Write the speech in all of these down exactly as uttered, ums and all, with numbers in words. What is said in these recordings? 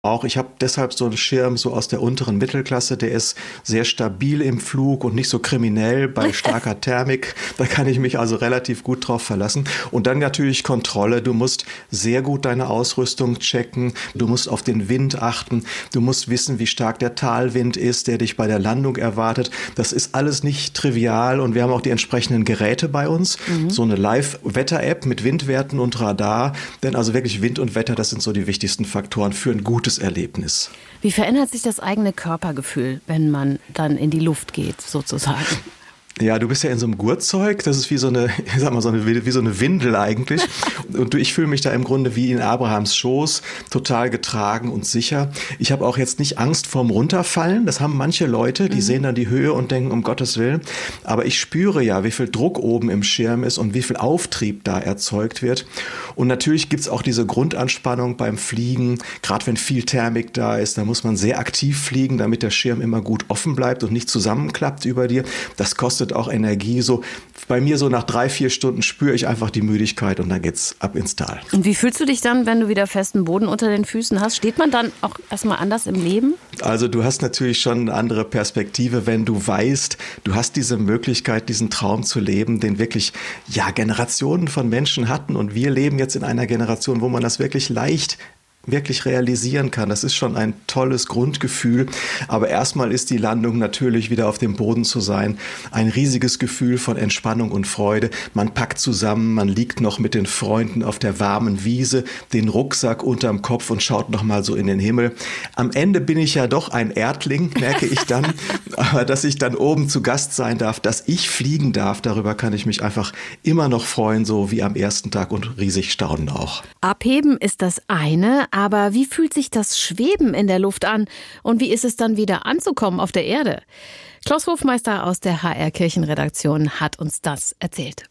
Auch ich habe deshalb so einen Schirm so aus der unteren Mittelklasse, der ist sehr stabil im Flug und nicht so kriminell bei starker Thermik. Da kann ich mich also relativ gut drauf verlassen. Und dann natürlich Kontrolle. Du musst sehr gut deine Ausrüstung checken. Du musst auf den Wind achten. Du musst wissen, wie stark der Talwind ist, der dich bei der Landung erwartet. Das ist alles nicht trivial und wir haben auch die entsprechenden Geräte bei uns. Mhm. So eine Live-Wetter-App mit Windwerten und Radar. Denn also wirklich Wind und Wetter, das sind so die wichtigsten Faktoren für ein gutes Erlebnis. Wie verändert sich das eigene Körpergefühl, wenn man dann in die Luft geht, sozusagen? Ja, du bist ja in so einem Gurtzeug, das ist wie so eine, ich sag mal, so eine, wie so eine Windel eigentlich. Und ich fühle mich da im Grunde wie in Abrahams Schoß, total getragen und sicher. Ich habe auch jetzt nicht Angst vorm Runterfallen. Das haben manche Leute, die mhm. sehen dann die Höhe und denken, um Gottes Willen. Aber ich spüre ja, wie viel Druck oben im Schirm ist und wie viel Auftrieb da erzeugt wird. Und natürlich gibt's auch diese Grundanspannung beim Fliegen. Gerade wenn viel Thermik da ist, da muss man sehr aktiv fliegen, damit der Schirm immer gut offen bleibt und nicht zusammenklappt über dir. Das kostet auch Energie. So bei mir so nach drei, vier Stunden spüre ich einfach die Müdigkeit und dann geht's ab ins Tal. Und wie fühlst du dich dann, wenn du wieder festen Boden unter den Füßen hast? Steht man dann auch erstmal anders im Leben? Also du hast natürlich schon eine andere Perspektive, wenn du weißt, du hast diese Möglichkeit, diesen Traum zu leben, den wirklich ja Generationen von Menschen hatten und wir leben jetzt in einer Generation, wo man das wirklich leicht wirklich realisieren kann. Das ist schon ein tolles Grundgefühl. Aber erstmal ist die Landung natürlich wieder auf dem Boden zu sein. Ein riesiges Gefühl von Entspannung und Freude. Man packt zusammen, man liegt noch mit den Freunden auf der warmen Wiese, den Rucksack unterm Kopf und schaut noch mal so in den Himmel. Am Ende bin ich ja doch ein Erdling, merke ich dann. Aber dass ich dann oben zu Gast sein darf, dass ich fliegen darf, darüber kann ich mich einfach immer noch freuen, so wie am ersten Tag und riesig staunen auch. Abheben ist das eine. Aber wie fühlt sich das Schweben in der Luft an? Und wie ist es dann wieder anzukommen auf der Erde? Klaus Hofmeister aus der H R Kirchenredaktion hat uns das erzählt.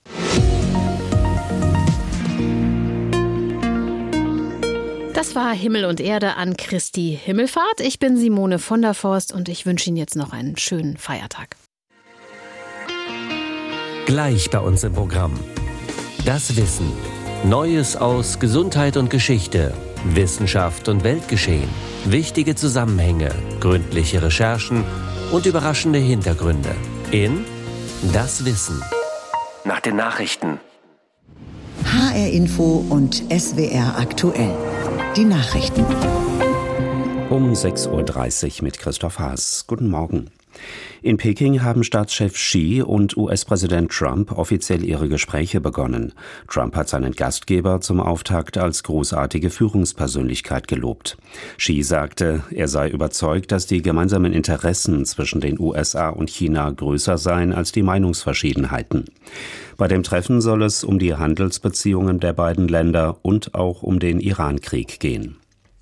Das war Himmel und Erde an Christi Himmelfahrt. Ich bin Simone von der Forst und ich wünsche Ihnen jetzt noch einen schönen Feiertag. Gleich bei uns im Programm. Das Wissen. Neues aus Gesundheit und Geschichte. Wissenschaft und Weltgeschehen, wichtige Zusammenhänge, gründliche Recherchen und überraschende Hintergründe in Das Wissen. Nach den Nachrichten. H R Info und S W R aktuell. Die Nachrichten. Um sechs Uhr dreißig mit Christoph Haas. Guten Morgen. In Peking haben Staatschef Xi und U S-Präsident Trump offiziell ihre Gespräche begonnen. Trump hat seinen Gastgeber zum Auftakt als großartige Führungspersönlichkeit gelobt. Xi sagte, er sei überzeugt, dass die gemeinsamen Interessen zwischen den U S A und China größer seien als die Meinungsverschiedenheiten. Bei dem Treffen soll es um die Handelsbeziehungen der beiden Länder und auch um den Iran-Krieg gehen.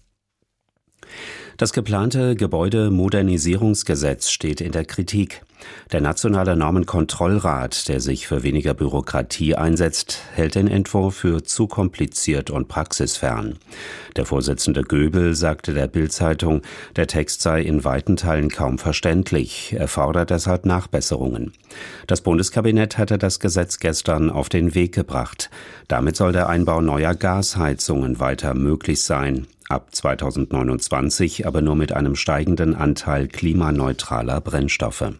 Das geplante Gebäudemodernisierungsgesetz steht in der Kritik. Der Nationale Normenkontrollrat, der sich für weniger Bürokratie einsetzt, hält den Entwurf für zu kompliziert und praxisfern. Der Vorsitzende Göbel sagte der Bild-Zeitung, der Text sei in weiten Teilen kaum verständlich. Er fordert deshalb Nachbesserungen. Das Bundeskabinett hatte das Gesetz gestern auf den Weg gebracht. Damit soll der Einbau neuer Gasheizungen weiter möglich sein. Ab zweitausendneunundzwanzig aber nur mit einem steigenden Anteil klimaneutraler Brennstoffe.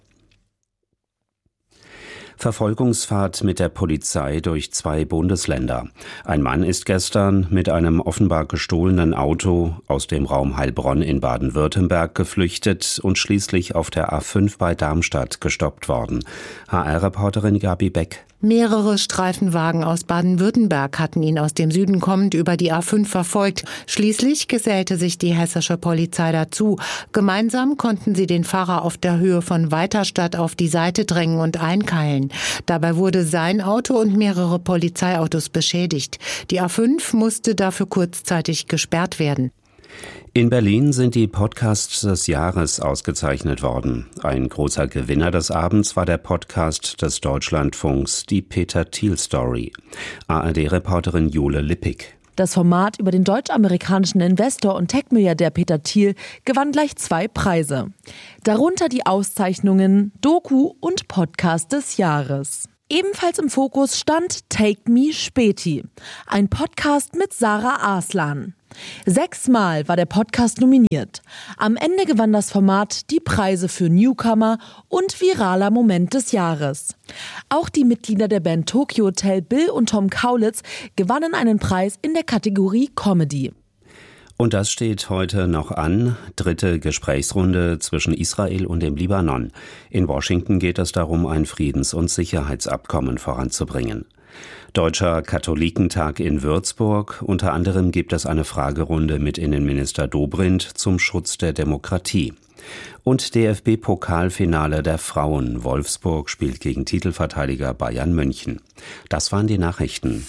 Verfolgungsfahrt mit der Polizei durch zwei Bundesländer. Ein Mann ist gestern mit einem offenbar gestohlenen Auto aus dem Raum Heilbronn in Baden-Württemberg geflüchtet und schließlich auf der A fünf bei Darmstadt gestoppt worden. H R-Reporterin Gabi Beck. Mehrere Streifenwagen aus Baden-Württemberg hatten ihn aus dem Süden kommend über die A fünf verfolgt. Schließlich gesellte sich die hessische Polizei dazu. Gemeinsam konnten sie den Fahrer auf der Höhe von Weiterstadt auf die Seite drängen und einkeilen. Dabei wurde sein Auto und mehrere Polizeiautos beschädigt. Die A fünf musste dafür kurzzeitig gesperrt werden. In Berlin sind die Podcasts des Jahres ausgezeichnet worden. Ein großer Gewinner des Abends war der Podcast des Deutschlandfunks, die Peter Thiel Story. A R D-Reporterin Jule Lippig. Das Format über den deutsch-amerikanischen Investor und Tech-Milliardär Peter Thiel gewann gleich zwei Preise. Darunter die Auszeichnungen Doku und Podcast des Jahres. Ebenfalls im Fokus stand Take Me Späti, ein Podcast mit Sarah Arslan. Sechsmal war der Podcast nominiert. Am Ende gewann das Format die Preise für Newcomer und viraler Moment des Jahres. Auch die Mitglieder der Band Tokyo Hotel, Bill und Tom Kaulitz, gewannen einen Preis in der Kategorie Comedy. Und das steht heute noch an. Dritte Gesprächsrunde zwischen Israel und dem Libanon. In Washington geht es darum, ein Friedens- und Sicherheitsabkommen voranzubringen. Deutscher Katholikentag in Würzburg. Unter anderem gibt es eine Fragerunde mit Innenminister Dobrindt zum Schutz der Demokratie. Und D F B-Pokalfinale der Frauen. Wolfsburg spielt gegen Titelverteidiger Bayern München. Das waren die Nachrichten.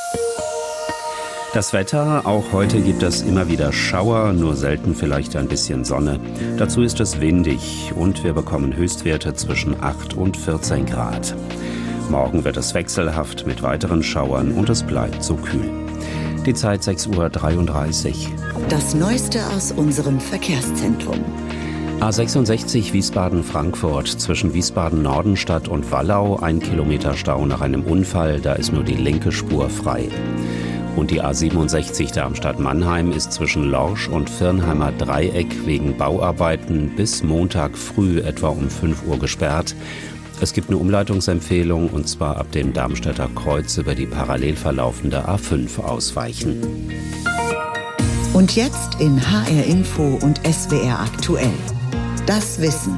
Das Wetter, auch heute gibt es immer wieder Schauer, nur selten vielleicht ein bisschen Sonne. Dazu ist es windig und wir bekommen Höchstwerte zwischen acht und vierzehn Grad. Morgen wird es wechselhaft mit weiteren Schauern und es bleibt so kühl. Die Zeit sechs Uhr dreiunddreißig. Das Neueste aus unserem Verkehrszentrum. A sechsundsechzig Wiesbaden-Frankfurt zwischen Wiesbaden-Nordenstadt und Wallau, ein Kilometer Stau nach einem Unfall, da ist nur die linke Spur frei. Und die A siebenundsechzig Darmstadt-Mannheim ist zwischen Lorsch und Virnheimer Dreieck wegen Bauarbeiten bis Montag früh etwa um fünf Uhr gesperrt. Es gibt eine Umleitungsempfehlung und zwar ab dem Darmstädter Kreuz über die parallel verlaufende A fünf ausweichen. Und jetzt in H R Info und S W R aktuell. Das Wissen.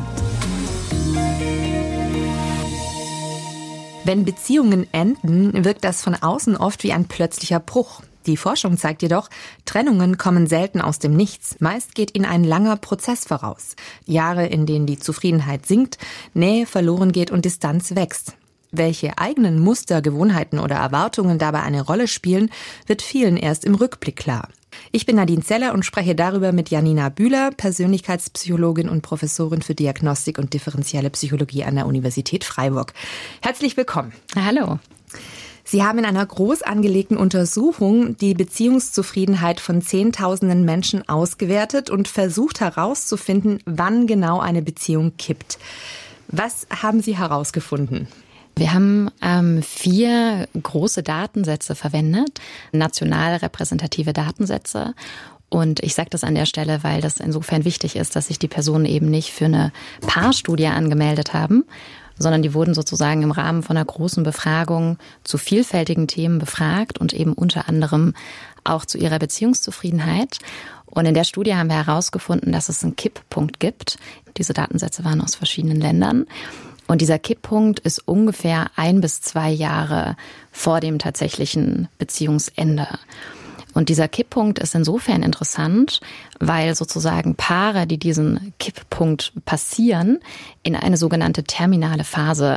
Wenn Beziehungen enden, wirkt das von außen oft wie ein plötzlicher Bruch. Die Forschung zeigt jedoch, Trennungen kommen selten aus dem Nichts. Meist geht ihnen ein langer Prozess voraus. Jahre, in denen die Zufriedenheit sinkt, Nähe verloren geht und Distanz wächst. Welche eigenen Muster, Gewohnheiten oder Erwartungen dabei eine Rolle spielen, wird vielen erst im Rückblick klar. Ich bin Nadine Zeller und spreche darüber mit Janina Bühler, Persönlichkeitspsychologin und Professorin für Diagnostik und differenzielle Psychologie an der Universität Freiburg. Herzlich willkommen. Hallo. Sie haben in einer groß angelegten Untersuchung die Beziehungszufriedenheit von Zehntausenden Menschen ausgewertet und versucht herauszufinden, wann genau eine Beziehung kippt. Was haben Sie herausgefunden? Wir haben ähm, vier große Datensätze verwendet, national repräsentative Datensätze. Und ich sage das an der Stelle, weil das insofern wichtig ist, dass sich die Personen eben nicht für eine Paarstudie angemeldet haben, sondern die wurden sozusagen im Rahmen von einer großen Befragung zu vielfältigen Themen befragt und eben unter anderem auch zu ihrer Beziehungszufriedenheit. Und in der Studie haben wir herausgefunden, dass es einen Kipppunkt gibt. Diese Datensätze waren aus verschiedenen Ländern. Und dieser Kipppunkt ist ungefähr ein bis zwei Jahre vor dem tatsächlichen Beziehungsende. Und dieser Kipppunkt ist insofern interessant, weil sozusagen Paare, die diesen Kipppunkt passieren, in eine sogenannte terminale Phase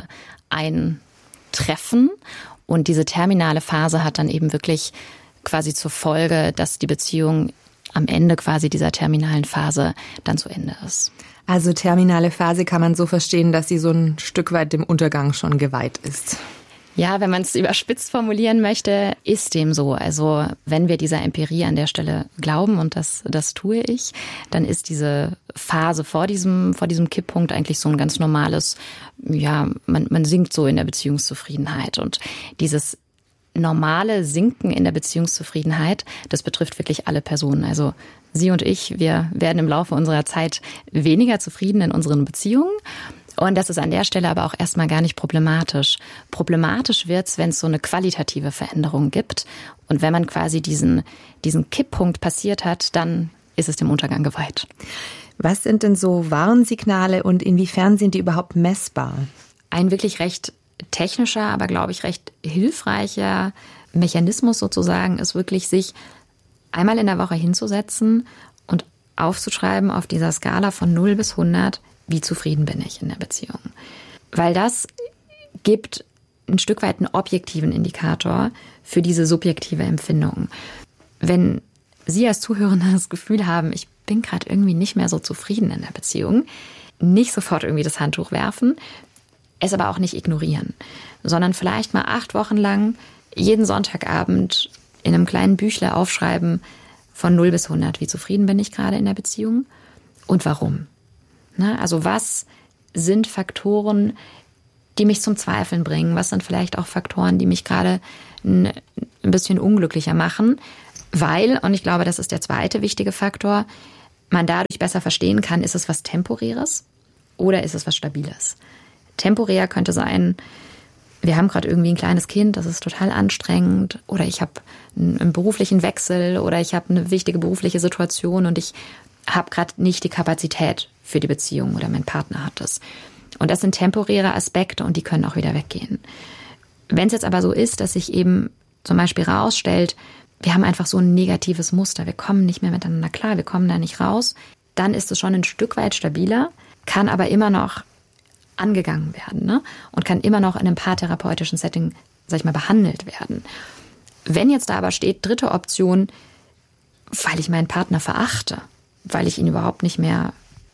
eintreffen. Und diese terminale Phase hat dann eben wirklich quasi zur Folge, dass die Beziehung am Ende quasi dieser terminalen Phase dann zu Ende ist. Also terminale Phase kann man so verstehen, dass sie so ein Stück weit dem Untergang schon geweiht ist. Ja, wenn man es überspitzt formulieren möchte, ist dem so. Also wenn wir dieser Empirie an der Stelle glauben, und das, das tue ich, dann ist diese Phase vor diesem, vor diesem Kipppunkt eigentlich so ein ganz normales, ja, man, man sinkt so in der Beziehungszufriedenheit. Und dieses normale Sinken in der Beziehungszufriedenheit, das betrifft wirklich alle Personen. Also Sie und ich, wir werden im Laufe unserer Zeit weniger zufrieden in unseren Beziehungen. Und das ist an der Stelle aber auch erstmal gar nicht problematisch. Problematisch wird's, wenn es so eine qualitative Veränderung gibt. Und wenn man quasi diesen, diesen Kipppunkt passiert hat, dann ist es dem Untergang geweiht. Was sind denn so Warnsignale und inwiefern sind die überhaupt messbar? Ein wirklich recht technischer, aber glaube ich recht hilfreicher Mechanismus sozusagen ist wirklich, sich einmal in der Woche hinzusetzen und aufzuschreiben auf dieser Skala von null bis hundert, wie zufrieden bin ich in der Beziehung. Weil das gibt ein Stück weit einen objektiven Indikator für diese subjektive Empfindung. Wenn Sie als Zuhörer das Gefühl haben, ich bin gerade irgendwie nicht mehr so zufrieden in der Beziehung, nicht sofort irgendwie das Handtuch werfen, es aber auch nicht ignorieren, sondern vielleicht mal acht Wochen lang jeden Sonntagabend in einem kleinen Büchle aufschreiben von null bis hundert, wie zufrieden bin ich gerade in der Beziehung und warum. Na, also was sind Faktoren, die mich zum Zweifeln bringen? Was sind vielleicht auch Faktoren, die mich gerade ein, ein bisschen unglücklicher machen? Weil, und ich glaube, das ist der zweite wichtige Faktor, man dadurch besser verstehen kann, ist es was Temporäres oder ist es was Stabiles. Temporär könnte sein, wir haben gerade irgendwie ein kleines Kind, das ist total anstrengend, oder ich habe einen, einen beruflichen Wechsel oder ich habe eine wichtige berufliche Situation und ich habe gerade nicht die Kapazität für die Beziehung oder mein Partner hat es. Und das sind temporäre Aspekte und die können auch wieder weggehen. Wenn es jetzt aber so ist, dass sich eben zum Beispiel rausstellt, wir haben einfach so ein negatives Muster, wir kommen nicht mehr miteinander klar, wir kommen da nicht raus, dann ist es schon ein Stück weit stabiler, kann aber immer noch angegangen werden, ne? Und kann immer noch in einem paartherapeutischen Setting, sag ich mal, behandelt werden. Wenn jetzt da aber steht, dritte Option, weil ich meinen Partner verachte, weil ich ihn überhaupt nicht mehr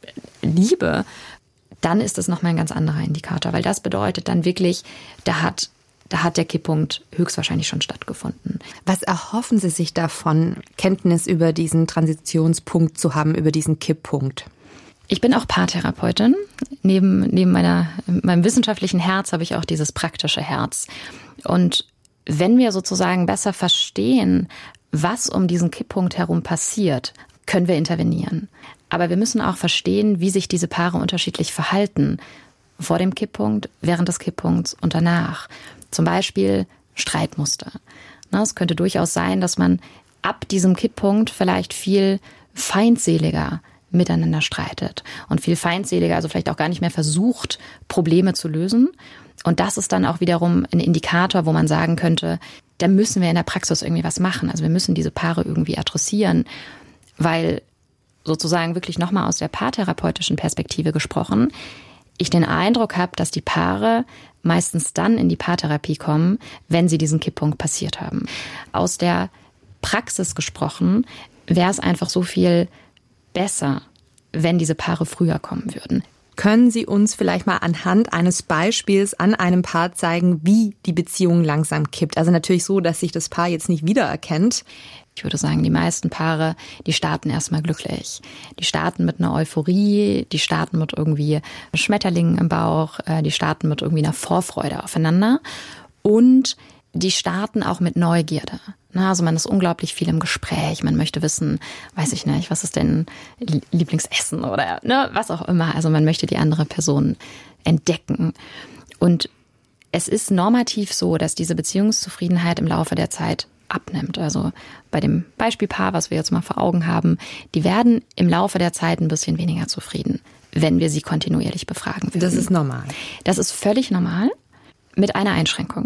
liebe, dann ist das nochmal ein ganz anderer Indikator, weil das bedeutet dann wirklich, da hat, da hat der Kipppunkt höchstwahrscheinlich schon stattgefunden. Was erhoffen Sie sich davon, Kenntnis über diesen Transitionspunkt zu haben, über diesen Kipppunkt? Ich bin auch Paartherapeutin. Neben, neben meiner, meinem wissenschaftlichen Herz habe ich auch dieses praktische Herz. Und wenn wir sozusagen besser verstehen, was um diesen Kipppunkt herum passiert, können wir intervenieren. Aber wir müssen auch verstehen, wie sich diese Paare unterschiedlich verhalten. Vor dem Kipppunkt, während des Kipppunkts und danach. Zum Beispiel Streitmuster. Es könnte durchaus sein, dass man ab diesem Kipppunkt vielleicht viel feindseliger miteinander streitet und viel feindseliger, also vielleicht auch gar nicht mehr versucht, Probleme zu lösen. Und das ist dann auch wiederum ein Indikator, wo man sagen könnte, da müssen wir in der Praxis irgendwie was machen. Also wir müssen diese Paare irgendwie adressieren, weil sozusagen wirklich nochmal aus der paartherapeutischen Perspektive gesprochen, ich den Eindruck habe, dass die Paare meistens dann in die Paartherapie kommen, wenn sie diesen Kipppunkt passiert haben. Aus der Praxis gesprochen wäre es einfach so viel besser, wenn diese Paare früher kommen würden. Können Sie uns vielleicht mal anhand eines Beispiels an einem Paar zeigen, wie die Beziehung langsam kippt? Also natürlich so, dass sich das Paar jetzt nicht wiedererkennt. Ich würde sagen, die meisten Paare, die starten erstmal glücklich. Die starten mit einer Euphorie, die starten mit irgendwie Schmetterlingen im Bauch, die starten mit irgendwie einer Vorfreude aufeinander und die starten auch mit Neugierde. Also man ist unglaublich viel im Gespräch, man möchte wissen, weiß ich nicht, was ist denn Lieblingsessen oder ne, was auch immer. Also man möchte die andere Person entdecken. Und es ist normativ so, dass diese Beziehungszufriedenheit im Laufe der Zeit abnimmt. Also bei dem Beispielpaar, was wir jetzt mal vor Augen haben, die werden im Laufe der Zeit ein bisschen weniger zufrieden, wenn wir sie kontinuierlich befragen würden. Das ist normal. Das ist völlig normal, mit einer Einschränkung.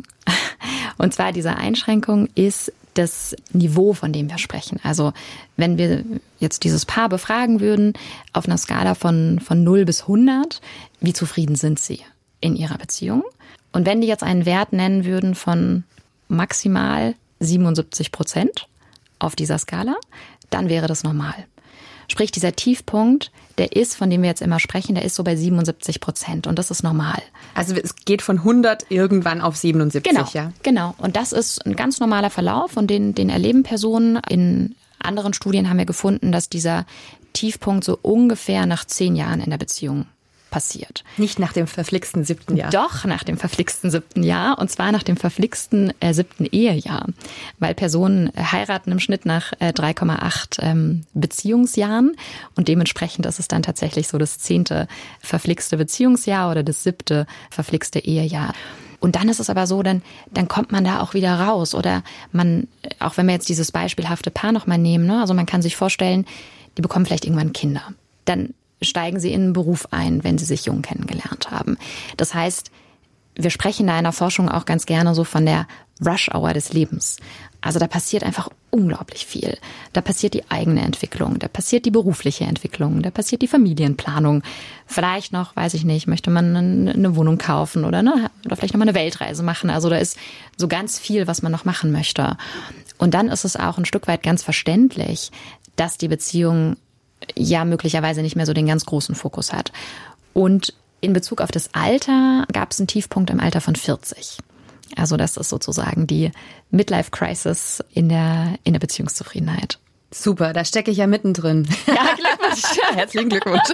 Und zwar diese Einschränkung ist das Niveau, von dem wir sprechen. Also wenn wir jetzt dieses Paar befragen würden, auf einer Skala von, von null bis hundert, wie zufrieden sind sie in ihrer Beziehung? Und wenn die jetzt einen Wert nennen würden von maximal siebenundsiebzig Prozent auf dieser Skala, dann wäre das normal. Sprich, dieser Tiefpunkt, der ist, von dem wir jetzt immer sprechen, der ist so bei siebenundsiebzig Prozent und das ist normal. Also es geht von hundert irgendwann auf siebenundsiebzig, genau, ja? Genau, und das ist ein ganz normaler Verlauf und den, den erleben Personen. In anderen Studien haben wir gefunden, dass dieser Tiefpunkt so ungefähr nach zehn Jahren in der Beziehung passiert. Nicht nach dem verflixten siebten Jahr. Doch, nach dem verflixten siebten Jahr. Und zwar nach dem verflixten äh, siebten Ehejahr. Weil Personen heiraten im Schnitt nach äh, drei Komma acht ähm, Beziehungsjahren. Und dementsprechend ist es dann tatsächlich so das zehnte verflixte Beziehungsjahr oder das siebte verflixte Ehejahr. Und dann ist es aber so, dann, dann kommt man da auch wieder raus. Oder man, auch wenn wir jetzt dieses beispielhafte Paar nochmal nehmen, ne? Also man kann sich vorstellen, die bekommen vielleicht irgendwann Kinder. Dann steigen sie in einen Beruf ein, wenn sie sich jung kennengelernt haben. Das heißt, wir sprechen da in der Forschung auch ganz gerne so von der Rush-Hour des Lebens. Also da passiert einfach unglaublich viel. Da passiert die eigene Entwicklung, da passiert die berufliche Entwicklung, da passiert die Familienplanung. Vielleicht noch, weiß ich nicht, möchte man eine Wohnung kaufen oder, ne, oder vielleicht noch mal eine Weltreise machen. Also da ist so ganz viel, was man noch machen möchte. Und dann ist es auch ein Stück weit ganz verständlich, dass die Beziehung ja möglicherweise nicht mehr so den ganz großen Fokus hat. Und in Bezug auf das Alter gab es einen Tiefpunkt im Alter von vierzig. Also das ist sozusagen die Midlife-Crisis in der, in der Beziehungszufriedenheit. Super, da stecke ich ja mittendrin. Ja, Glückwunsch. Herzlichen Glückwunsch.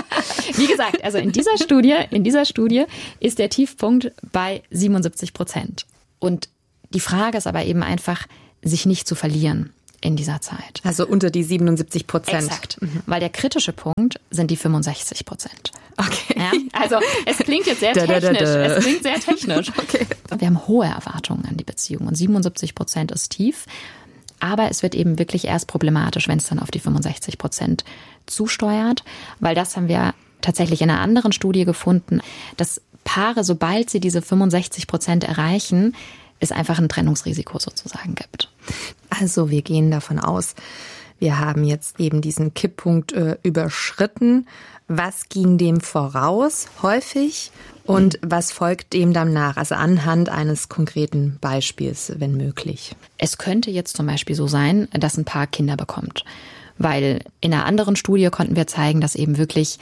Wie gesagt, also in dieser Studie, in dieser Studie ist der Tiefpunkt bei siebenundsiebzig Prozent. Und die Frage ist aber eben einfach, sich nicht zu verlieren in dieser Zeit. Also unter die siebenundsiebzig Prozent. Exakt, mhm. Weil der kritische Punkt sind die fünfundsechzig Prozent. Okay. Ja? Also es klingt jetzt sehr da, da, technisch. da, da. Es klingt sehr technisch. Okay. Wir haben hohe Erwartungen an die Beziehung und siebenundsiebzig Prozent ist tief. Aber es wird eben wirklich erst problematisch, wenn es dann auf die fünfundsechzig Prozent zusteuert, weil das haben wir tatsächlich in einer anderen Studie gefunden, dass Paare, sobald sie diese fünfundsechzig Prozent erreichen, es einfach ein Trennungsrisiko sozusagen gibt. Also wir gehen davon aus, wir haben jetzt eben diesen Kipppunkt äh, überschritten. Was ging dem voraus häufig und was folgt dem dann nach? Also anhand eines konkreten Beispiels, wenn möglich. Es könnte jetzt zum Beispiel so sein, dass ein Paar Kinder bekommt. Weil in einer anderen Studie konnten wir zeigen, dass eben wirklich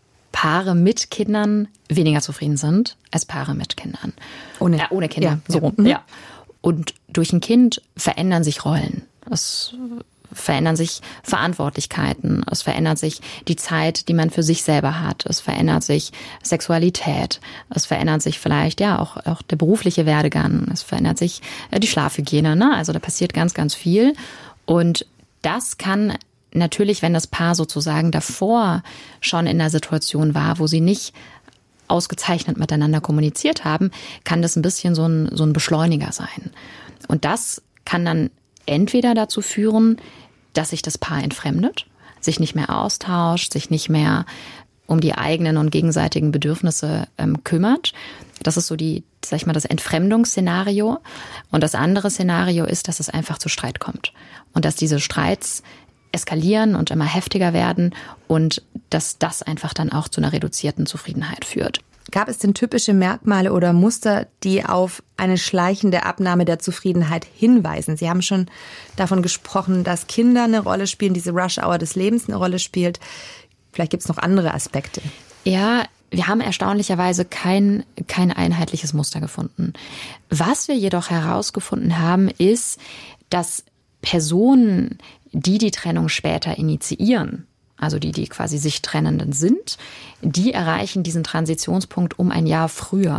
Paare mit Kindern weniger zufrieden sind als Paare mit Kindern. Ohne, äh, ohne Kinder, ja, so rum. Ja. Ja. Und durch ein Kind verändern sich Rollen. Es verändern sich Verantwortlichkeiten. Es verändert sich die Zeit, die man für sich selber hat. Es verändert sich Sexualität. Es verändert sich vielleicht ja auch, auch der berufliche Werdegang. Es verändert sich die Schlafhygiene. Ne? Also da passiert ganz, ganz viel. Und das kann natürlich, wenn das Paar sozusagen davor schon in der Situation war, wo sie nicht ausgezeichnet miteinander kommuniziert haben, kann das ein bisschen so ein, so ein Beschleuniger sein. Und das kann dann entweder dazu führen, dass sich das Paar entfremdet, sich nicht mehr austauscht, sich nicht mehr um die eigenen und gegenseitigen Bedürfnisse ähm, kümmert. Das ist so die, sag ich mal, das Entfremdungsszenario. Und das andere Szenario ist, dass es einfach zu Streit kommt. Und dass diese Streits eskalieren und immer heftiger werden und dass das einfach dann auch zu einer reduzierten Zufriedenheit führt. Gab es denn typische Merkmale oder Muster, die auf eine schleichende Abnahme der Zufriedenheit hinweisen? Sie haben schon davon gesprochen, dass Kinder eine Rolle spielen, diese Rush-Hour des Lebens eine Rolle spielt. Vielleicht gibt es noch andere Aspekte. Ja, wir haben erstaunlicherweise kein, kein einheitliches Muster gefunden. Was wir jedoch herausgefunden haben, ist, dass Personen, die die Trennung später initiieren, also die, die quasi sich Trennenden sind, die erreichen diesen Transitionspunkt um ein Jahr früher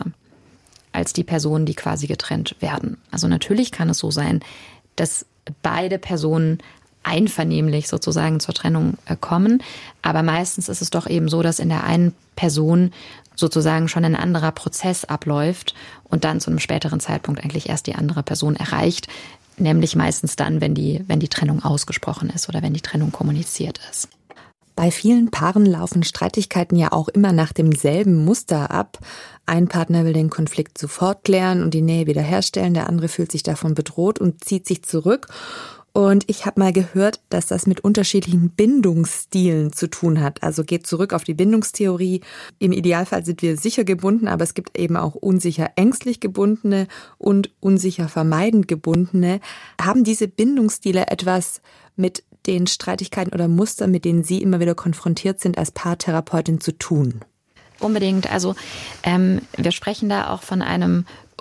als die Personen, die quasi getrennt werden. Also natürlich kann es so sein, dass beide Personen einvernehmlich sozusagen zur Trennung kommen, aber meistens ist es doch eben so, dass in der einen Person sozusagen schon ein anderer Prozess abläuft und dann zu einem späteren Zeitpunkt eigentlich erst die andere Person erreicht, nämlich meistens dann, wenn die, wenn die Trennung ausgesprochen ist oder wenn die Trennung kommuniziert ist. Bei vielen Paaren laufen Streitigkeiten ja auch immer nach demselben Muster ab. Ein Partner will den Konflikt sofort klären und die Nähe wiederherstellen, der andere fühlt sich davon bedroht und zieht sich zurück. Und ich habe mal gehört, dass das mit unterschiedlichen Bindungsstilen zu tun hat. Also geht zurück auf die Bindungstheorie. Im Idealfall sind wir sicher gebunden, aber es gibt eben auch unsicher ängstlich gebundene und unsicher vermeidend gebundene. Haben diese Bindungsstile etwas mit den Streitigkeiten oder Mustern, mit denen Sie immer wieder konfrontiert sind, als Paartherapeutin zu tun? Unbedingt. Also ähm, wir sprechen da auch von einem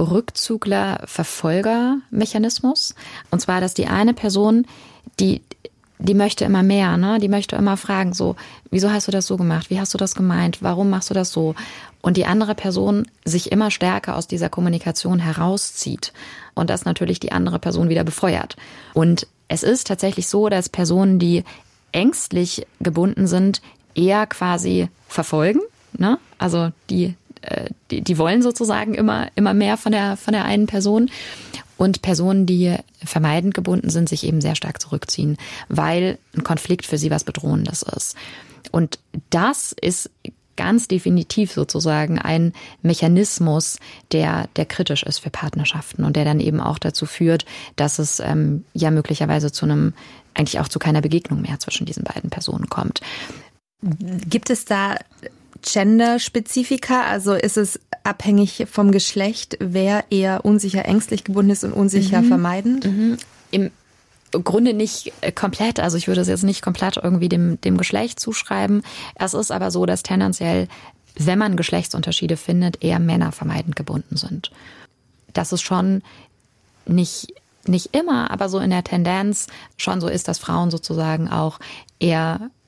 Rückzugler-Verfolger-Mechanismus. Und zwar, dass die eine Person, die, die möchte immer mehr, ne? Die möchte immer fragen, so, wieso hast du das so gemacht? Wie hast du das gemeint? Warum machst du das so? Und die andere Person sich immer stärker aus dieser Kommunikation herauszieht. Und das natürlich die andere Person wieder befeuert. Und es ist tatsächlich so, dass Personen, die ängstlich gebunden sind, eher quasi verfolgen. Ne? Also die, äh, die, die wollen sozusagen immer, immer mehr von der, von der einen Person. Und Personen, die vermeidend gebunden sind, sich eben sehr stark zurückziehen, weil ein Konflikt für sie was Bedrohendes ist. Und das ist ganz definitiv sozusagen ein Mechanismus, der, der kritisch ist für Partnerschaften und der dann eben auch dazu führt, dass es ähm, ja möglicherweise zu einem, eigentlich auch zu keiner Begegnung mehr zwischen diesen beiden Personen kommt. Gibt es da Gender-Spezifika? Also ist es abhängig vom Geschlecht, wer eher unsicher ängstlich gebunden ist und unsicher mhm. vermeidend? Mhm. Im Grunde nicht komplett. Also ich würde es jetzt nicht komplett irgendwie dem, dem Geschlecht zuschreiben. Es ist aber so, dass tendenziell, wenn man Geschlechtsunterschiede findet, eher Männer vermeidend gebunden sind. Das ist schon nicht, nicht immer, aber so in der Tendenz schon so ist, dass Frauen sozusagen auch eher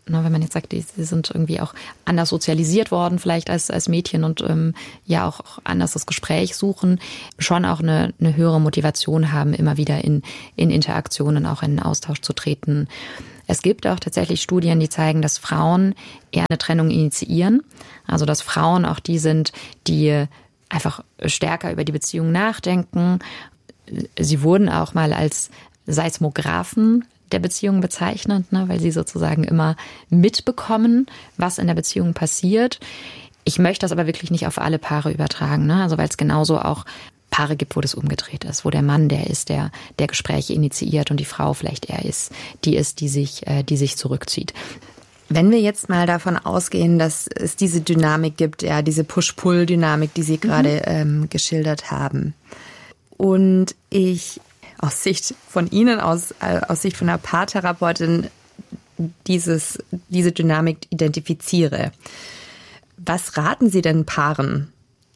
ne, wenn man jetzt sagt, die, die sind irgendwie auch anders sozialisiert worden, vielleicht als, als Mädchen und ähm, ja auch, auch anders das Gespräch suchen, schon auch eine, eine höhere Motivation haben, immer wieder in, in Interaktionen, auch in Austausch zu treten. Es gibt auch tatsächlich Studien, die zeigen, dass Frauen eher eine Trennung initiieren. Also dass Frauen auch die sind, die einfach stärker über die Beziehung nachdenken. Sie wurden auch mal als Seismographen der Beziehung bezeichnet, ne, weil sie sozusagen immer mitbekommen, was in der Beziehung passiert. Ich möchte das aber wirklich nicht auf alle Paare übertragen, ne? Also weil es genauso auch Paare gibt, wo das umgedreht ist, wo der Mann der ist, der der Gespräche initiiert und die Frau vielleicht er ist, die ist, die sich, die sich zurückzieht. Wenn wir jetzt mal davon ausgehen, dass es diese Dynamik gibt, ja, diese Push-Pull-Dynamik, die Sie gerade mhm. ähm, geschildert haben, und ich aus Sicht von Ihnen, aus, äh, aus Sicht von einer Paartherapeutin dieses, diese Dynamik identifiziere, was raten Sie denn Paaren?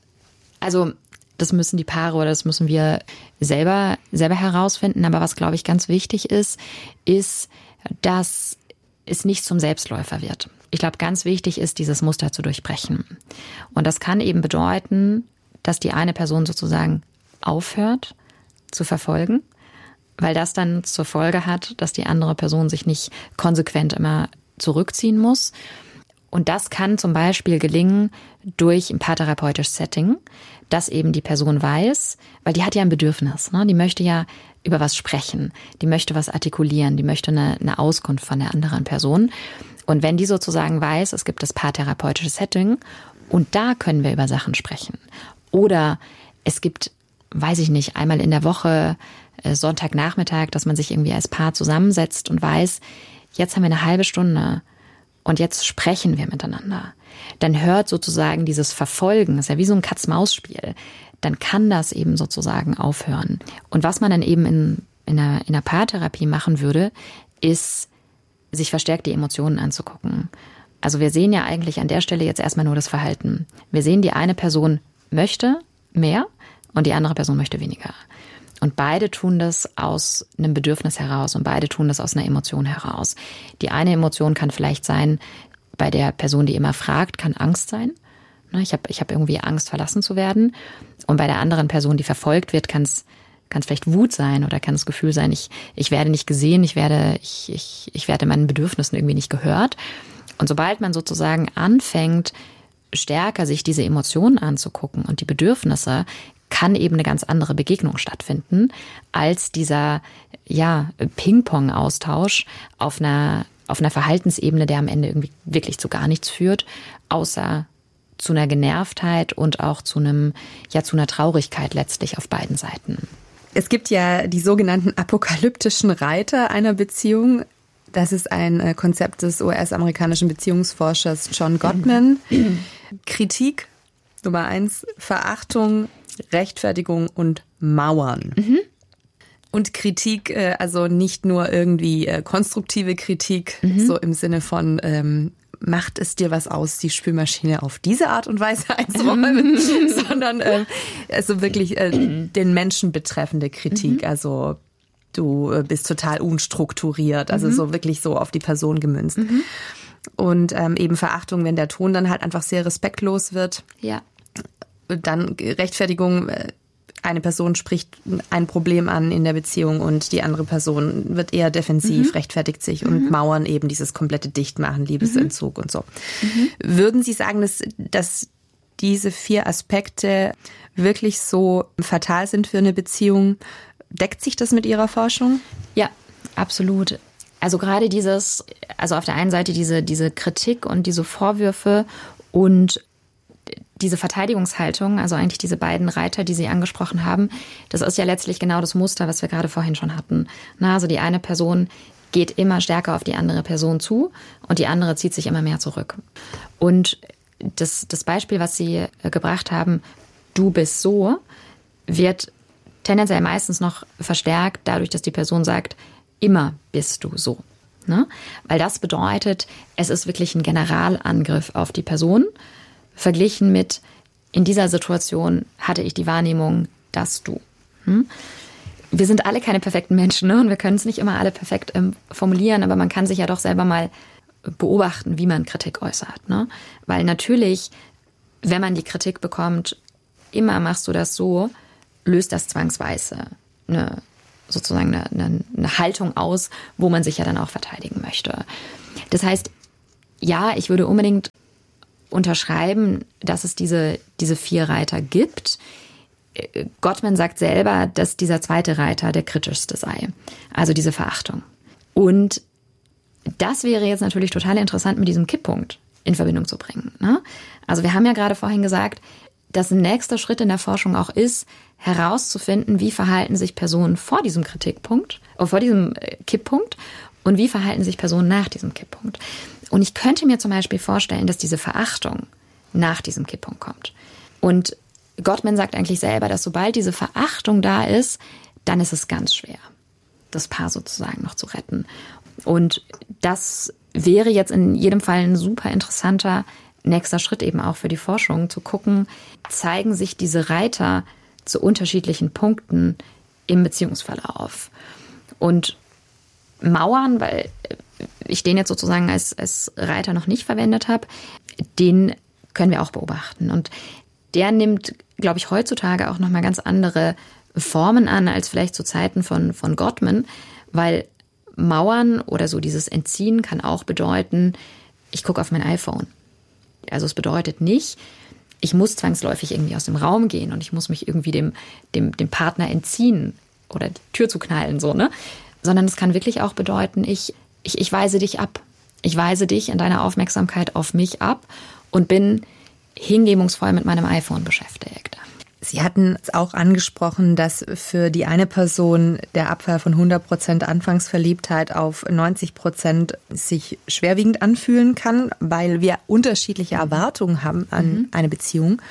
Also das müssen die Paare oder das müssen wir selber, selber herausfinden. Aber was, glaube ich, ganz wichtig ist, ist, dass es nicht zum Selbstläufer wird. Ich glaube, ganz wichtig ist, dieses Muster zu durchbrechen. Und das kann eben bedeuten, dass die eine Person sozusagen aufhört zu verfolgen, weil das dann zur Folge hat, dass die andere Person sich nicht konsequent immer zurückziehen muss. Und das kann zum Beispiel gelingen durch ein paartherapeutisches Setting, dass eben die Person weiß, weil die hat ja ein Bedürfnis, ne? Die möchte ja über was sprechen, die möchte was artikulieren, die möchte eine, eine Auskunft von der anderen Person. Und wenn die sozusagen weiß, es gibt das paartherapeutische Setting und da können wir über Sachen sprechen. Oder es gibt, weiß ich nicht, einmal in der Woche, äh, Sonntagnachmittag, dass man sich irgendwie als Paar zusammensetzt und weiß, jetzt haben wir eine halbe Stunde und jetzt sprechen wir miteinander. Dann hört sozusagen dieses Verfolgen, das ist ja wie so ein Katz-Maus-Spiel, dann kann das eben sozusagen aufhören. Und was man dann eben in, in, einer, in einer Paartherapie machen würde, ist, sich verstärkt die Emotionen anzugucken. Also wir sehen ja eigentlich an der Stelle jetzt erstmal nur das Verhalten. Wir sehen, die eine Person möchte mehr und die andere Person möchte weniger. Und beide tun das aus einem Bedürfnis heraus und beide tun das aus einer Emotion heraus. Die eine Emotion kann vielleicht sein, bei der Person, die immer fragt, kann Angst sein. Ich habe ich hab irgendwie Angst, verlassen zu werden. Und bei der anderen Person, die verfolgt wird, kann es kann es vielleicht Wut sein oder kann das Gefühl sein, ich, ich werde nicht gesehen, ich werde, ich, ich, ich werde meinen Bedürfnissen irgendwie nicht gehört. Und sobald man sozusagen anfängt, stärker sich diese Emotionen anzugucken und die Bedürfnisse, kann eben eine ganz andere Begegnung stattfinden als dieser ja, Ping-Pong-Austausch auf einer, auf einer Verhaltensebene, der am Ende irgendwie wirklich zu gar nichts führt, außer zu einer Genervtheit und auch zu einem, ja, zu einer Traurigkeit letztlich auf beiden Seiten. Es gibt ja die sogenannten apokalyptischen Reiter einer Beziehung. Das ist ein Konzept des U S-amerikanischen Beziehungsforschers John Gottman. Mhm. Kritik, Nummer eins, Verachtung, Rechtfertigung und Mauern. Mhm. Und Kritik, also nicht nur irgendwie konstruktive Kritik, mhm. so im Sinne von, ähm, macht es dir was aus, die Spülmaschine auf diese Art und Weise einzuräumen, sondern ähm, also wirklich äh, den Menschen betreffende Kritik. Mhm. Also du bist total unstrukturiert, also mhm. so wirklich so auf die Person gemünzt. Mhm. Und ähm, eben Verachtung, wenn der Ton dann halt einfach sehr respektlos wird. Ja. Dann Rechtfertigung, eine Person spricht ein Problem an in der Beziehung und die andere Person wird eher defensiv, mhm. rechtfertigt sich und mhm. Mauern eben dieses komplette Dichtmachen, Liebesentzug mhm. und so. Mhm. Würden Sie sagen, dass, dass diese vier Aspekte wirklich so fatal sind für eine Beziehung? Deckt sich das mit Ihrer Forschung? Ja, absolut. Also gerade dieses, also auf der einen Seite diese, diese Kritik und diese Vorwürfe und diese Verteidigungshaltung, also eigentlich diese beiden Reiter, die Sie angesprochen haben, das ist ja letztlich genau das Muster, was wir gerade vorhin schon hatten. Na, also die eine Person geht immer stärker auf die andere Person zu und die andere zieht sich immer mehr zurück. Und das, das Beispiel, was Sie gebracht haben, du bist so, wird tendenziell meistens noch verstärkt dadurch, dass die Person sagt, immer bist du so. Ne? Weil das bedeutet, es ist wirklich ein Generalangriff auf die Person, verglichen mit, in dieser Situation hatte ich die Wahrnehmung, dass du. Hm? Wir sind alle keine perfekten Menschen, ne? Und wir können es nicht immer alle perfekt ähm, formulieren, aber man kann sich ja doch selber mal beobachten, wie man Kritik äußert. Ne? Weil natürlich, wenn man die Kritik bekommt, immer machst du das so, löst das zwangsweise eine, sozusagen eine, eine, eine Haltung aus, wo man sich ja dann auch verteidigen möchte. Das heißt, ja, ich würde unbedingt unterschreiben, dass es diese, diese vier Reiter gibt. Gottman sagt selber, dass dieser zweite Reiter der kritischste sei. Also diese Verachtung. Und das wäre jetzt natürlich total interessant mit diesem Kipppunkt in Verbindung zu bringen. Ne? Also wir haben ja gerade vorhin gesagt, dass ein nächster Schritt in der Forschung auch ist, herauszufinden, wie verhalten sich Personen vor diesem Kritikpunkt, äh, vor diesem Kipppunkt und wie verhalten sich Personen nach diesem Kipppunkt. Und ich könnte mir zum Beispiel vorstellen, dass diese Verachtung nach diesem Kipppunkt kommt. Und Gottman sagt eigentlich selber, dass sobald diese Verachtung da ist, dann ist es ganz schwer, das Paar sozusagen noch zu retten. Und das wäre jetzt in jedem Fall ein super interessanter nächster Schritt eben auch für die Forschung, zu gucken, zeigen sich diese Reiter zu unterschiedlichen Punkten im Beziehungsverlauf. Und Mauern, weil ich den jetzt sozusagen als, als Reiter noch nicht verwendet habe, den können wir auch beobachten. Und der nimmt, glaube ich, heutzutage auch nochmal ganz andere Formen an, als vielleicht zu Zeiten von, von Gottman, weil Mauern oder so dieses Entziehen kann auch bedeuten, ich gucke auf mein iPhone. Also es bedeutet nicht, ich muss zwangsläufig irgendwie aus dem Raum gehen und ich muss mich irgendwie dem, dem, dem Partner entziehen oder die Tür zu knallen, so, ne? Sondern es kann wirklich auch bedeuten, ich, ich, ich weise dich ab. Ich weise dich in deiner Aufmerksamkeit auf mich ab und bin hingebungsvoll mit meinem iPhone beschäftigt. Sie hatten es auch angesprochen, dass für die eine Person der Abfall von hundert Prozent Anfangsverliebtheit auf neunzig Prozent sich schwerwiegend anfühlen kann, weil wir unterschiedliche Erwartungen haben an mhm. eine Beziehung.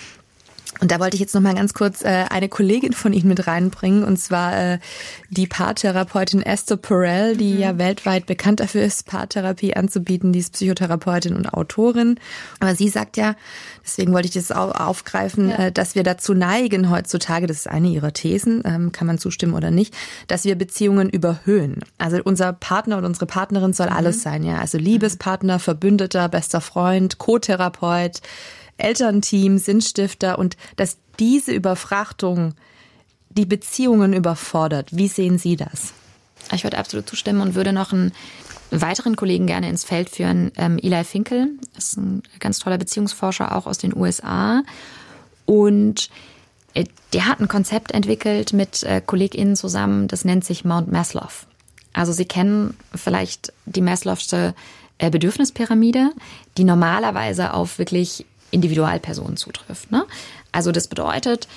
Und da wollte ich jetzt noch mal ganz kurz äh, eine Kollegin von Ihnen mit reinbringen, und zwar äh, die Paartherapeutin Esther Perel, die mhm. ja weltweit bekannt dafür ist, Paartherapie anzubieten. Die ist Psychotherapeutin und Autorin. Aber sie sagt ja, deswegen wollte ich das auch aufgreifen, ja. äh, dass wir dazu neigen heutzutage, das ist eine ihrer Thesen, ähm, kann man zustimmen oder nicht, dass wir Beziehungen überhöhen. Also unser Partner oder unsere Partnerin soll mhm. alles sein, ja. Also Liebespartner, Verbündeter, bester Freund, Co-Therapeut, Elternteam, Sinnstifter, und dass diese Überfrachtung die Beziehungen überfordert. Wie sehen Sie das? Ich würde absolut zustimmen und würde noch einen weiteren Kollegen gerne ins Feld führen. Ähm, Eli Finkel ist ein ganz toller Beziehungsforscher, auch aus den U S A. Und äh, der hat ein Konzept entwickelt mit äh, KollegInnen zusammen, das nennt sich Mount Maslow. Also Sie kennen vielleicht die Maslow'sche äh, Bedürfnispyramide, die normalerweise auf wirklich Individualpersonen zutrifft. Ne? Also das bedeutet,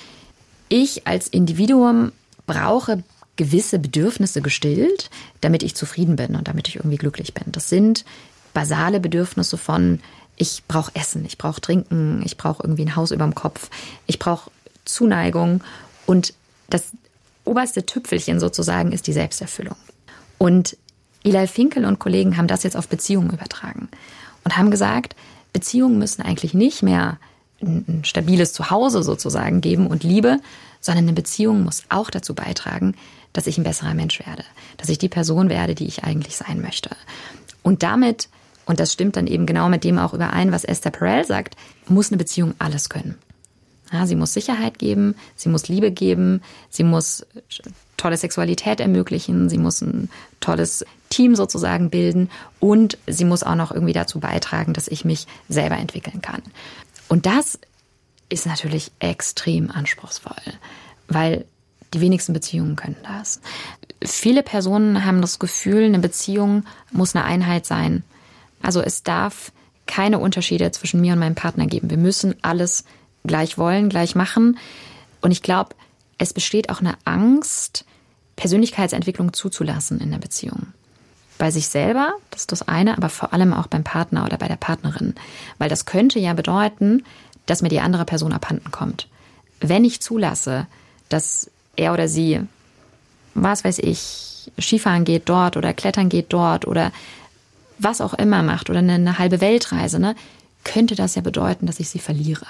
ich als Individuum brauche gewisse Bedürfnisse gestillt, damit ich zufrieden bin und damit ich irgendwie glücklich bin. Das sind basale Bedürfnisse von, ich brauche Essen, ich brauche Trinken, ich brauche irgendwie ein Haus über dem Kopf, ich brauche Zuneigung, und das oberste Tüpfelchen sozusagen ist die Selbsterfüllung. Und Eli Finkel und Kollegen haben das jetzt auf Beziehungen übertragen und haben gesagt, Beziehungen müssen eigentlich nicht mehr ein stabiles Zuhause sozusagen geben und Liebe, sondern eine Beziehung muss auch dazu beitragen, dass ich ein besserer Mensch werde, dass ich die Person werde, die ich eigentlich sein möchte. Und damit, und das stimmt dann eben genau mit dem auch überein, was Esther Perel sagt, muss eine Beziehung alles können. Ja, sie muss Sicherheit geben, sie muss Liebe geben, sie muss tolle Sexualität ermöglichen, sie muss ein tolles Team sozusagen bilden und sie muss auch noch irgendwie dazu beitragen, dass ich mich selber entwickeln kann. Und das ist natürlich extrem anspruchsvoll, weil die wenigsten Beziehungen können das. Viele Personen haben das Gefühl, eine Beziehung muss eine Einheit sein. Also es darf keine Unterschiede zwischen mir und meinem Partner geben. Wir müssen alles gleich wollen, gleich machen. Und ich glaube, es besteht auch eine Angst, Persönlichkeitsentwicklung zuzulassen in der Beziehung. Bei sich selber, das ist das eine, aber vor allem auch beim Partner oder bei der Partnerin. Weil das könnte ja bedeuten, dass mir die andere Person abhanden kommt. Wenn ich zulasse, dass er oder sie, was weiß ich, Skifahren geht dort oder Klettern geht dort oder was auch immer macht oder eine, eine halbe Weltreise, ne, könnte das ja bedeuten, dass ich sie verliere.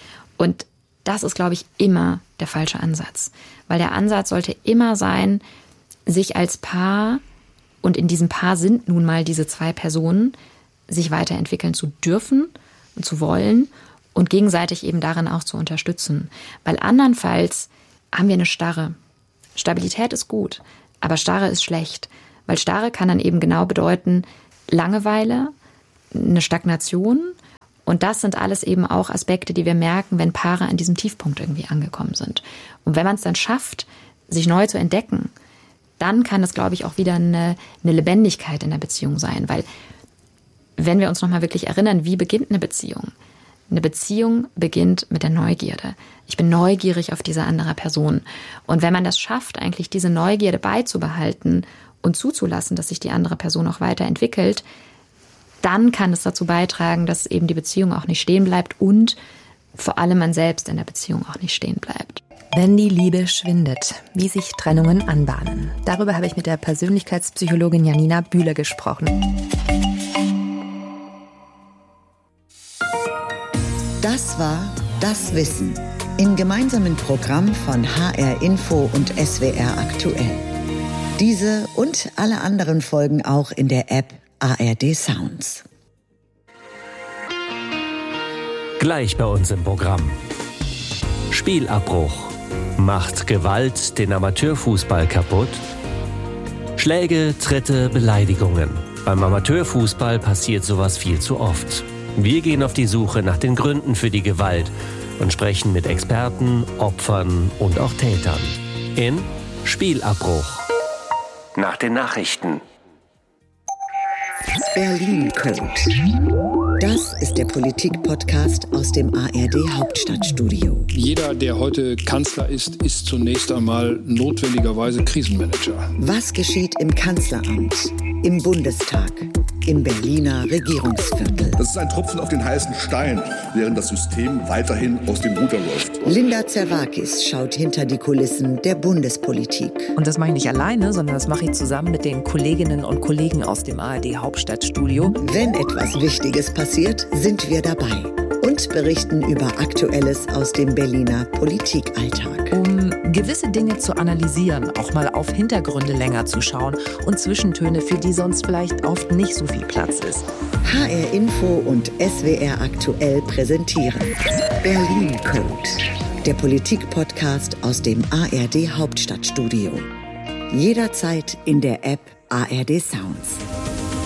Und das ist, glaube ich, immer der falsche Ansatz. Weil der Ansatz sollte immer sein, sich als Paar, und in diesem Paar sind nun mal diese zwei Personen, sich weiterentwickeln zu dürfen und zu wollen und gegenseitig eben darin auch zu unterstützen. Weil andernfalls haben wir eine Starre. Stabilität ist gut, aber Starre ist schlecht. Weil Starre kann dann eben genau bedeuten Langeweile, eine Stagnation. Und das sind alles eben auch Aspekte, die wir merken, wenn Paare an diesem Tiefpunkt irgendwie angekommen sind. Und wenn man es dann schafft, sich neu zu entdecken, dann kann es, glaube ich, auch wieder eine, eine Lebendigkeit in der Beziehung sein. Weil wenn wir uns nochmal wirklich erinnern, wie beginnt eine Beziehung? Eine Beziehung beginnt mit der Neugierde. Ich bin neugierig auf diese andere Person. Und wenn man das schafft, eigentlich diese Neugierde beizubehalten und zuzulassen, dass sich die andere Person auch weiterentwickelt, dann kann es dazu beitragen, dass eben die Beziehung auch nicht stehen bleibt und vor allem man selbst in der Beziehung auch nicht stehen bleibt. Wenn die Liebe schwindet, wie sich Trennungen anbahnen. Darüber habe ich mit der Persönlichkeitspsychologin Janina Bühler gesprochen. Das war Das Wissen im gemeinsamen Programm von H R Info und S W R Aktuell. Diese und alle anderen Folgen auch in der App A R D Sounds. Gleich bei uns im Programm. Spielabbruch. Macht Gewalt den Amateurfußball kaputt? Schläge, Tritte, Beleidigungen. Beim Amateurfußball passiert sowas viel zu oft. Wir gehen auf die Suche nach den Gründen für die Gewalt und sprechen mit Experten, Opfern und auch Tätern. In Spielabbruch. Nach den Nachrichten. Berlin Code. Das ist der Politik-Podcast aus dem A R D Hauptstadtstudio. Jeder, der heute Kanzler ist, ist zunächst einmal notwendigerweise Krisenmanager. Was geschieht im Kanzleramt, im Bundestag, im Berliner Regierungsviertel? Das ist ein Tropfen auf den heißen Stein, während das System weiterhin aus dem Ruder läuft. Linda Zerwakis schaut hinter die Kulissen der Bundespolitik. Und das mache ich nicht alleine, sondern das mache ich zusammen mit den Kolleginnen und Kollegen aus dem A R D Hauptstadtstudio. Wenn etwas Wichtiges passiert, sind wir dabei und berichten über Aktuelles aus dem Berliner Politikalltag. Um gewisse Dinge zu analysieren, auch mal auf Hintergründe länger zu schauen und Zwischentöne, für die sonst vielleicht oft nicht so viel Platz ist. H R Info und S W R Aktuell präsentieren Berlin Code, der Politik-Podcast aus dem A R D Hauptstadtstudio. Jederzeit in der App A R D Sounds.